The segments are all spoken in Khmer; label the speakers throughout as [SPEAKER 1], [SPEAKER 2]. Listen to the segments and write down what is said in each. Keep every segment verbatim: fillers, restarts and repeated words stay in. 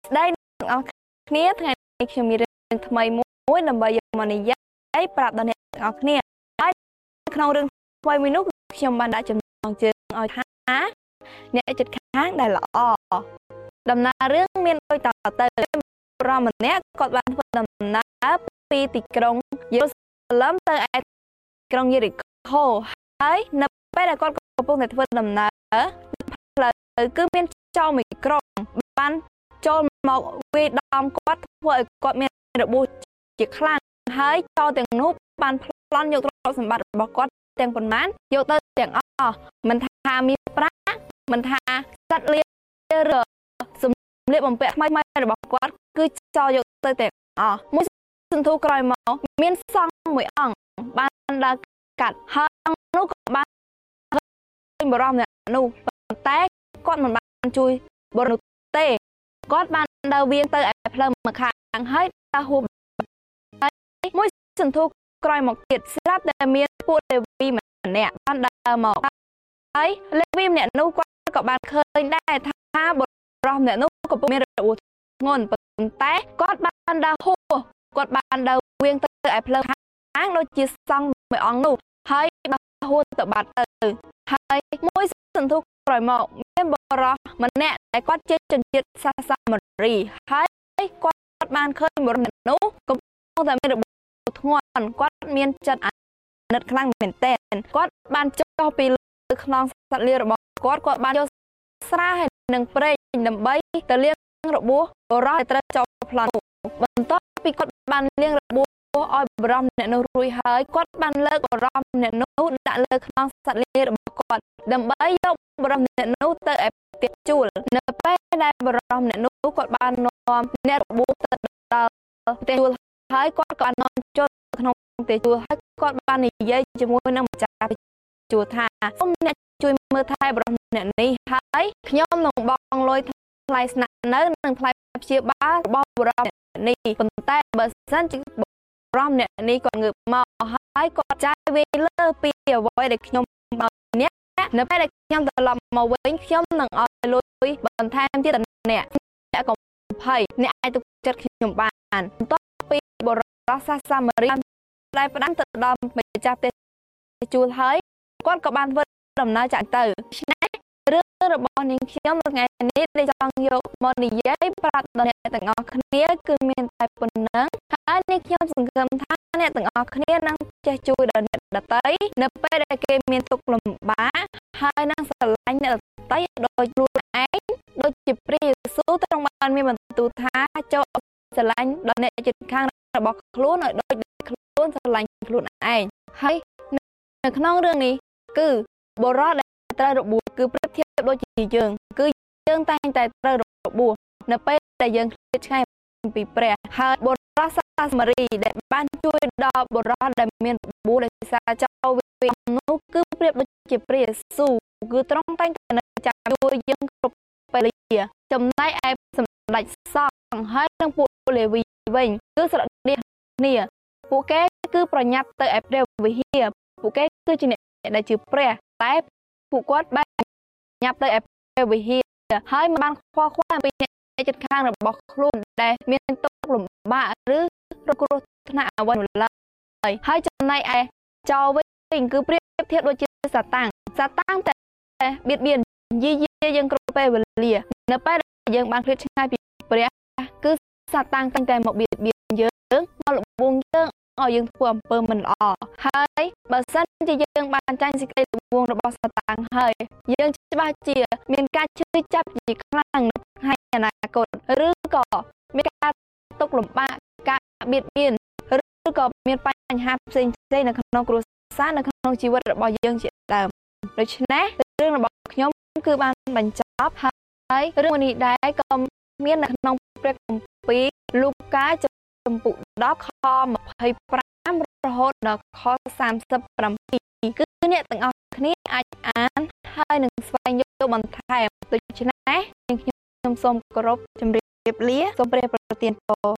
[SPEAKER 1] ស្ដីទាំងអស់គ្នាថ្ងៃនេះខ្ញុំមានរឿងថ្មីមួយដើម្បីយកមកនិយាយប្រាប់ដល់អ្នកទាំងអស់គ្នាហើយក្នុងរឿងថ្មីមួយនោះខ្ញុំបានដាក់ចំណងជើងឲ្យថាអ្នកចិត្តខាងដែលល្អដំណើររឿងមានដូចតទៅប្រមម្នាក់គាត់បានធ្វើដំណើរពីទីក្រុងយេរូសាឡឹមទៅឯក្រុងយេរីកូហើយនៅពេលដែលគាត់កំពុងតែធ្វើដំណើរផ្លូវគឺមានចោរមួយក្រុមបានចូលមកវាយដំគាត់ធ្វើឲ្យគាត់មានរបួសជាខ្លាំងហើយចោរទាំងនោះបានប្លន់យកទ្រព្យសម្បត្តិរបស់គាត់ទាំងប៉ុន្មានយកទៅទាំងអស់មិនថាមានប្រាក់មិនថាសត្វលាឬសម្លៀកបំពាក់ថ្មីៗរបស់គាត់គឺចោរយកទៅទាំងអស់មួយសន្ធូក្រោយមកមានសង្ឃមួយអង្គបានដើរកាត់ហើយអង្គនោះក៏បានឃើញបរិមម្នាក់នោះប៉ុន្តែគាត់មិនបានជួយបរិមនោះទេគាត់បានដើរវៀងទៅឯផ្លូវម្ខាងហើយដើរហួសហើយមួយសន្ធូក្រោយមកទៀតស្រាប់តែមានពួកលេវីម្នាក់បានដើរមកហើយលេវីម្នាក់នោះគាត់ក៏បានឃើញដែរថាបរិមម្នាក់នោះក៏មានរបួសធ្ងន់ប៉ុន្តែគាត់បានដើរហួសគាត់បានដើរវៀងទៅឯផ្លូវខាងដូចជាសង្ឃមួយអង្គនោះហើយដើរហួសទៅបាត់ទៅហើយមួយសន្ធូក្រោយមកមានបរិមម្នាក់ដែលគាត់ជាជនជាតិសាសាម៉ារីហើយគាត់បានឃើញបរិមម្នាក់នោះកំពុងតែមានរបួសធ្ងន់គាត់មានចិត្តអាណិតខ្លាំងមែនទែនគាត់បានចុះពីលើខ្នងសត្វលារបស់គាត់គាត់បានយកស្រាហើយនឹងប្រេងដើម្បីទៅលាងរបួសបរិមដែលត្រូវចោលប្លន់បន្ទាប់ពីគាត់បានលាងរបួសឲ្យបរិមអ្នកនោះរួចហើយគាត់បានលើកបរិមអ្នកនោះដាក់លើខ្នងសត្វលារបស់គាត់ដើម្បីយកបរិមអ្នកនោះទៅឯផ្ទះជួលនៅពេលដែលបរិមអ្នកនោះគាត់បាននាំអ្នករបួសទៅដល់ផ្ទះជួលហើយគាត់ក៏បាននាំចូលក្នុងផ្ទះជួលហើយគាត់បាននិយាយជាមួយនឹងម្ចាស់ជួលថាសូមអ្នកជួយមើលថែបរិមអ្នកនេះហើយខ្ញុំនឹងបង់លុយថ្លៃស្នាក់នៅនិងថ្លៃព្យាបាលរបស់បរិមនេះប៉ុន្តែបើសិនជាបរិមអ្នកនេះគាត់ងើបមកហើយគាត់ចាយវាលើពីអ្វីដែលខ្ញុំឲ្យអ្នកនៅពេលដែលខ្ញុំត្រឡប់មកវិញខ្ញុំនឹងឲ្យលុយបន្ថែមទៀតដល់អ្នកអ្នកកុំភ័យអ្នកអាចទុកចិត្តខ្ញុំបានបន្ទាប់ពីបរិមសាសាម៉ារីដែលផ្ដាំទៅដល់ម្ចាស់ផ្ទះជួលហើយគាត់ក៏បានធ្វើដំណើរចាក់ទៅឆ្នេះរឿងរបស់នាងខ្ញុំនៅថ្ងៃនេះដែលចង់យកមកនិយាយប្រាប់ដល់អ្នកទាំងអស់គ្នាគឺមានតែប៉ុណ្ណឹងហើយនាងខ្ញុំសង្ឃឹមថាអ្នកទាំងអស់គ្នានឹងចេះជួយដល់អ្នកដទៃនៅពេលដែលគេមានទុក្ខលំបាកហើយនឹងស្រឡាញ់អ្នកដទៃដោយខ្លួនឯងដូចជាព្រះយេស៊ូវទ្រង់បានមានបន្ទូលថាចូលស្រឡាញ់ដល់អ្នកជិតខាងរបស់ខ្លួនឲ្យដូចខ្លួនស្រឡាញ់ខ្លួនឯងហើយនៅក្នុងរឿងនេះគឺបរិបទដែលត្រូវរបួសគឺប្រៀបធៀបដូចជាយើងគឺយើងតែងតែត្រូវរបួសនៅពេលដែលយើងឃ្លាតឆ្ងាយពីព្រះហើយបរិបទសាសម៉ារីដែលបានជួយដល់បរិបទដែលមានរបួសដោយសារចោលវានោះគឺប្រៀបដូចជាព្រះយេស៊ូវគឺទ្រង់តែងតែនៅចាំជួយយើងគ្រប់ពេលវេលាចំណែកឯសម្ដេចសង្ឃហើយនិងពួកលេវីវិញគឺស្រដៀងគ្នាពួកគេគឺប្រញាប់ទៅឯព្រះវិហារពួកគេគឺជាអ្នកដែលជឿព្រះតែពួកគាត់បានញាប់ទៅឯព្រះវិហារហើយមិនបានខ្វល់ខ្វាយអំពីអ្នកជិតខាងរបស់ខ្លួនដែលមានទុក្ខលំបាកឬរងគ្រោះថ្នាក់អ្វីឡើយហើយចំណែកឯចោលវិញគឺប្រៀបធៀបដូចជាសាតាំងសាតាំងតែបៀតបៀនយីយាយើងគ្រប់ពេលវេលានៅពេលដែលយើងបានឃ្លាតឆ្ងាយពីព្រះគឺសាតាំងតែងតែមកបៀតបៀនយើងមកលបងយើងឲ្យយើងធ្វើអំពើមិនល្អហើយបើសិនជាយើងបានចាញ់សេចក្តីល្បួងរបស់សាតាំងហើយយើងច្បាស់ជាមានការឈឺចាប់ជាខ្លាំងនៅថ្ងៃអនាគតឬក៏មានការទុក្ខលំបាកការបៀតបៀនឬក៏មានបញ្ហាផ្សេងផ្សេងនៅក្នុងគ្រួសារនៅក្នុងជីវិតរបស់យើងជាដើមដូច្នេះរឿងរបស់ខ្ញុំគឺបានបញ្ចប់ហើយរឿងនេះដែរក៏មាននៅក្នុងព្រះគម្ពីរលូកាចំពុកដប់ខម្ភៃប្រាំរហូតដល់ខសាមសិបប្រាំពីរគឺអ្នកទាំងអស់គ្នាអាចអានហើយនឹងស្វែងយល់បន្ថែមដូច្នេះខ្ញុំសូមគោរពជម្រាបលាសូមព្រះប្រទានពរ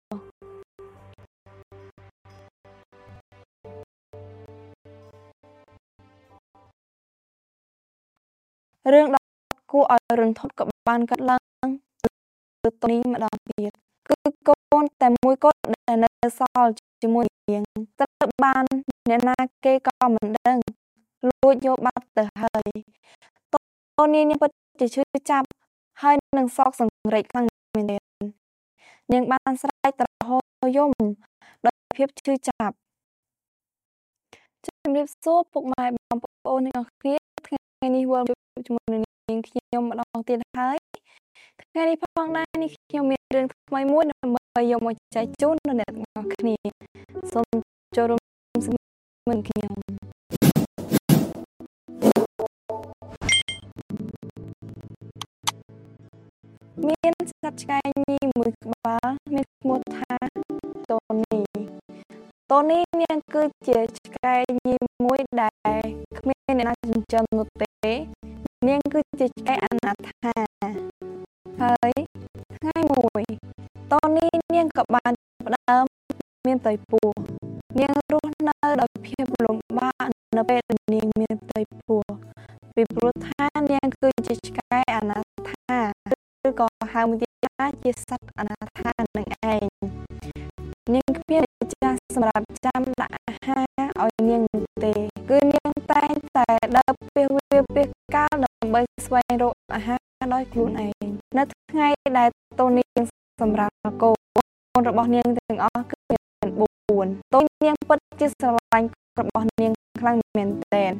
[SPEAKER 1] រឿងដ៏គួរឲ្យរន្ធត់ក៏បានកាត់ឡើងទៅនេះម្ដងទៀតគឺកូនតែមួយគត់ដែលនៅសល់ជាមួយនាងត្រូវបានអ្នកណាគេក៏មិនដឹងលួចយកបាត់ទៅហើយតូនីនាងពិតជាឈឺចាប់ហើយនឹងសោកសង្រេចខ្លាំងមែនទែននាងបានស្រែកទ្រហោយំដោយភាពឈឺចាប់ជំរាបសួរពុកម៉ែបងប្អូនទាំងអស់គ្នាថ្ងៃនេះវិលជួបជាមួយនឹងនាងខ្ញុំម្ដងទៀតហើយថ្ងៃនេះផងដែរនេះខ្ញុំមានរឿងថ្មីមួយដើម្បីយកមកចែកជូនដល់អ្នកទាំងអស់គ្នាសូមចូលរួមជាមួយខ្ញុំមានសត្វឆ្កែញីមួយក្បាលមានឈ្មោះថាតូនីតូនីនាងគឺជាឆ្កែញីមួយដែលគ្មានអ្នកណាចិញ្ចឹមនោះទេនាងគឺជាឆ្កែអនាថាហើយថ្ងៃមួយតូនីនាងក៏បានផ្ដើមមានផ្ទៃពោះនាងរស់នៅដោយភាពលំបាកនៅពេលដែលនាងមានផ្ទៃពោះពីព្រោះថានាងគឺជាឆ្កែអនាថាឬក៏ហៅមួយទៀតថាជាសត្វអនាថានឹងឯងនាងគ្មានម្ចាស់សម្រាប់ចាំដាក់អាហារឲ្យនាងនោះទេគឺនាងតែងតែដើរពាសវាពាសកាលដើម្បីស្វែងរកអាហារដោយខ្លួនឯងនៅថ្ងៃដែលតូនីសម្រាប់កូនរបស់នាងទាំងអស់គឺមានបួនតូនីនាងពិតជាស្រឡាញ់របស់នាងខ្លាំងមែនទែន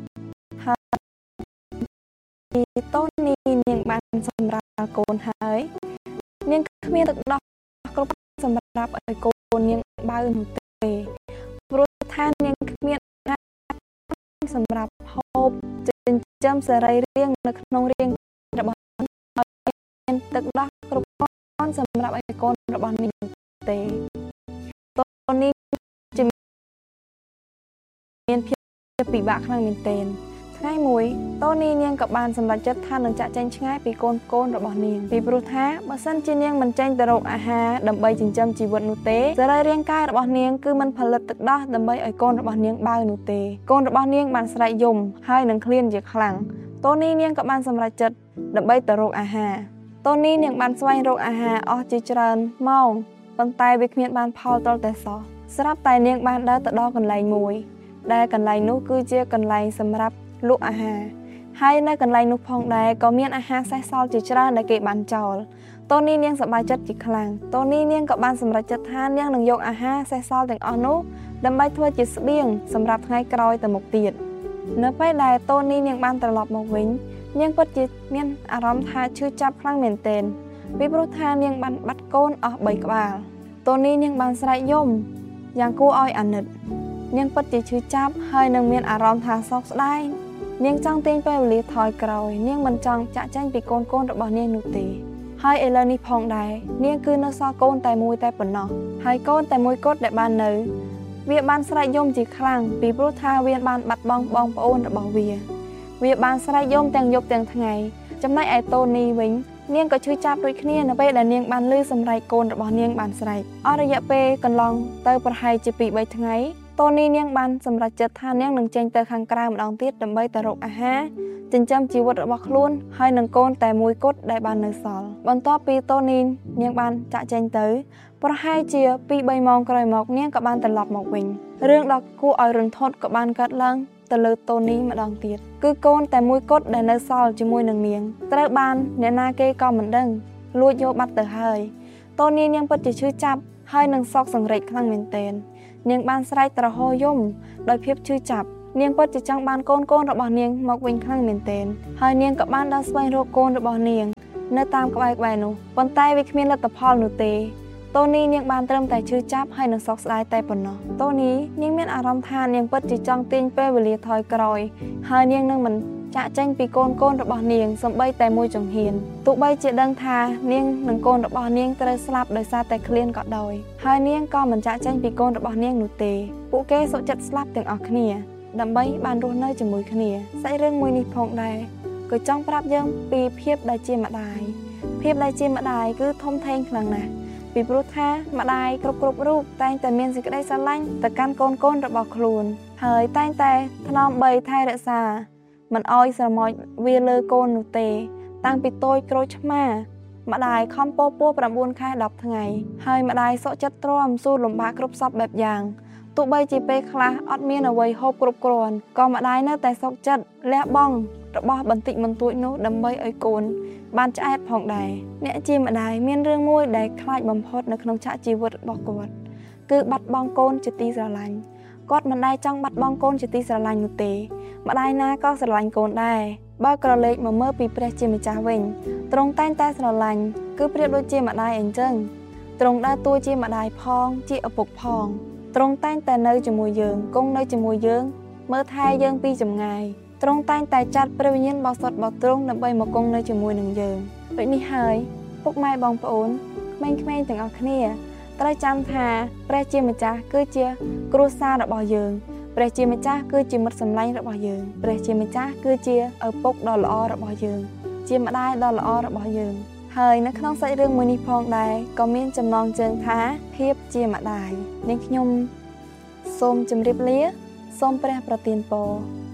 [SPEAKER 1] ហើយតូនីនាងបានសម្រាប់កូនហើយនាងគ្មានទឹកដោះគ្រប់សម្រាប់ឲ្យកូននាងបើនោះទេព្រោះថានាងគ្មានសម្រាប់ហូបចិញ្ចឹមសរីរាង្គនៅក្នុងរាងរបស់ឲ្យមានទឹកដោះគ្រប់គ្រាន់សម្រាប់ឲ្យកូនរបស់នាងទេតូនីជាមានភាពពិបាកខ្លាំងមែនទែនថ្ងៃមួយតូនីនាងក៏បានសម្រេចចិត្តថានឹងចាក់ចែងឆ្ងាយពីកូនកូនរបស់នាងពីព្រោះថាបើសិនជានាងមិនចេញទៅរកអាហារដើម្បីចិញ្ចឹមជីវិតនោះទេសរីរាង្គកាយរបស់នាងគឺមិនផលិតទឹកដោះដើម្បីឲ្យកូនរបស់នាងបើនោះទេកូនរបស់នាងបានស្រែកយំហើយនឹងឃ្លានជាខ្លាំងតូនីនាងក៏បានសម្រេចចិត្តដើម្បីទៅរកអាហារតូនីនាងបានស្វែងរកអាហារអស់ជាច្រើនម៉ោងប៉ុន្តែវាគ្មានបានផលទាល់តែសោះស្រាប់តែនាងបានដើរទៅដល់កន្លែងមួយដែលកន្លែងនោះគឺជាកន្លែងសម្រាប់លក់អាហារហើយនៅកន្លែងនោះផងដែរក៏មានអាហារសេសសល់ជាច្រើនដែលគេបានចោលតូនីនាងសប្បាយចិត្តជាខ្លាំងតូនីនាងក៏បានសម្រេចចិត្តថានាងនឹងយកអាហារសេសសល់ទាំងអស់នោះដើម្បីធ្វើជាស្បៀងសម្រាប់ថ្ងៃក្រោយទៅមុខទៀតនៅពេលដែលតូនីនាងបានត្រឡប់មកវិញនាងពិតជាមានអារម្មណ៍ថាឈឺចាប់ខ្លាំងមែនទែនពីព្រោះថានាងបានបាត់កូនអស់បីក្បាលតូនីនាងបានស្រែកយំយ៉ាងគួរឲ្យអាណិតនាងពិតជាឈឺចាប់ហើយនឹងមានអារម្មណ៍ថាសោកស្ដាយនាងចង់ទាញពេលវេលាថយក្រោយនាងមិនចង់ចាក់ចែងពីកូនកូនរបស់នាងនោះទេហើយឥឡូវនេះផងដែរនាងគឺនៅសល់កូនតែមួយតែប៉ុណ្ណោះហើយកូនតែមួយគត់ដែលបាននៅវាបានស្រែកយំជាខ្លាំងពីព្រោះថាវាបានបាត់បង់បងប្អូនរបស់វាវាបានស្រែកយំទាំងយប់ទាំងថ្ងៃចំណែកឯតូនីវិញនាងក៏ឈឺចាប់ដូចគ្នានៅពេលដែលនាងបានឮសម្រែកកូនរបស់នាងបានស្រែកអស់រយៈពេលកន្លងទៅប្រហែលជាពីរបីថ្ងៃតូនីនាងបានសម្រេចចិត្តថានាងនឹងចេញទៅខាងក្រៅម្ដងទៀតដើម្បីទៅរកអាហារចិញ្ចឹមជីវិតរបស់ខ្លួនហើយនឹងកូនតែមួយគត់ដែលបាននៅសល់បន្ទាប់ពីតូនីនាងបានចាក់ចេញទៅប្រហែលជាពីរបីម៉ោងក្រោយមកនាងក៏បានត្រឡប់មកវិញរឿងដ៏គួរឲ្យរន្ធត់ក៏បានកើតឡើងទៅលើតូនីម្ដងទៀតគឺកូនតែមួយគត់ដែលនៅសល់ជាមួយនឹងនាងត្រូវបានអ្នកណាគេក៏មិនដឹងលួចយកបាត់ទៅហើយតូនីនាងពិតជាឈឺចាប់ហើយនឹងសោកសង្រេចខ្លាំងមែនទែននាងបានស្រែកទ្រហោយំដោយភាពឈឺចាប់នាងពិតជាចង់បានកូនកូនរបស់នាងមកវិញខ្លាំងមែនទែនហើយនាងក៏បានដើរស្វែងរកកូនរបស់នាងនៅតាមក្បែរក្បែរនោះប៉ុន្តែវាគ្មានលទ្ធផលនោះទេតូនីនាងបានត្រឹមតែឈឺចាប់ហើយនឹងសោកស្ដាយតែប៉ុណ្ណោះតូនីនាងមានអារម្មណ៍ថានាងពិតជាចង់ទាញពេលវេលាថយក្រោយហើយនាងនឹងមិនចាក់ចេញពីកូនកូនរបស់នាងសូម្បីតែមួយចង្ហៀនទោះបីជាដឹងថានាងនិងកូនរបស់នាងត្រូវស្លាប់ដោយសារតែឃ្លានក៏ដោយហើយនាងក៏មិនចាក់ចេញពីកូនរបស់នាងនោះទេពួកគេសុខចិត្តស្លាប់ទាំងអស់គ្នាដើម្បីបានរស់នៅជាមួយគ្នាសាច់រឿងមួយនេះផងដែរក៏ចង់ប្រាប់យើងពីភាពដែលជាម្ដាយភាពដែលជាម្ដាយគឺធំធេងខ្លាំងណាស់ពីព្រោះថាម្ដាយគ្រប់គ្រប់រូបតែងតែមានសេចក្តីស្រឡាញ់ទៅកាន់កូនកូនរបស់ខ្លួនហើយតែងតែថ្នមបីថែរក្សាមិនអោយស្រមោចវាលើកូននោះទេតាំងពីតូចក្រូចឆ្មាម្ដាយខំពោពោប្រាំបួនខែដប់ថ្ងៃហើយម្ដាយសុខចិត្តទ្រាំស៊ូលំបាកគ្រប់សពបែបយ៉ាងទោះបីជាពេលខ្លះអត់មានអ្វីហូបគ្រប់គ្រាន់ក៏ម្ដាយនៅតែសុខចិត្តលះបង់របស់បន្តិចបន្តួចនោះដើម្បីឲ្យកូនបានឆ្អែតផងដែរអ្នកជាម្ដាយមានរឿងមួយដែលខ្លាចបំផុតនៅក្នុងឆាកជីវិតរបស់គាត់គឺបាត់បង់កូនជាទីស្រឡាញ់គាត់មិនដែលចង់បាត់បង់កូនជាទីស្រឡាញ់នោះទេម្ដាយណាក៏ស្រឡាញ់កូនដែរបើក្រឡេកមកមើលពីព្រះជាម្ចាស់វិញទ្រង់តែងតែស្រឡាញ់គឺប្រៀបដូចជាម្ដាយអញ្ចឹងទ្រង់ដើរតួជាម្ដាយផងជាឪពុកផងទ្រង់តែងតែនៅជាមួយយើងគង់នៅជាមួយយើងមើលថែយើងពីចម្ងាយទ្រង់តែងតែចាត់ព្រះវិញ្ញាណបរិសុទ្ធរបស់ទ្រង់ដើម្បីមកគង់នៅជាមួយនឹងយើងដូចនេះហើយពុកម៉ែបងប្អូនក្មេងៗទាំងអស់គ្នាត្រូវចាំថាព្រះជាម្ចាស់គឺជាគ្រួសាររបស់យើងព្រះជាម្ចាស់គឺជាមិត្តសម្លាញ់របស់យើងព្រះជាម្ចាស់គឺជាឪពុកដ៏ល្អរបស់យើងជាម្ដាយដ៏ល្អរបស់យើងហើយនៅក្នុងសាច់រឿងមួយនេះផងដែរក៏មានចំណងជើងថាភាពជាម្ដាយនាងខ្ញុំសូមជម្រាបលាសូមព្រះប្រទានពរ